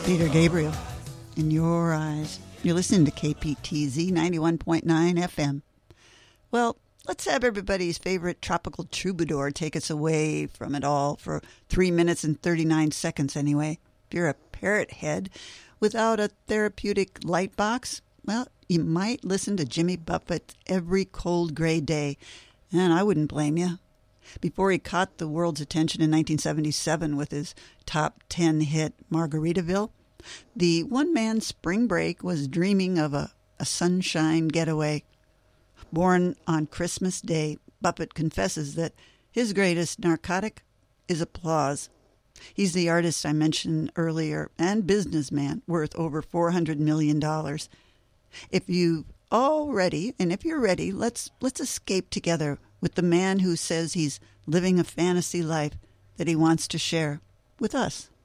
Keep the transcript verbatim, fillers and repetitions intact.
Peter Gabriel, In Your Eyes. You're listening to K P T Z ninety-one point nine F M. Well, let's have everybody's favorite tropical troubadour take us away from it all for three minutes and thirty-nine seconds anyway. If you're a parrot head without a therapeutic light box, well, you might listen to Jimmy Buffett every cold gray day, and I wouldn't blame you. Before he caught the world's attention in nineteen seventy-seven with his top ten hit Margaritaville, the one-man spring break was dreaming of a, a sunshine getaway. Born on Christmas Day, Buffett confesses that his greatest narcotic is applause. He's the artist I mentioned earlier and businessman worth over four hundred million dollars. If you all ready, and if you're ready, let's let's escape together with the man who says he's living a fantasy life that he wants to share with us.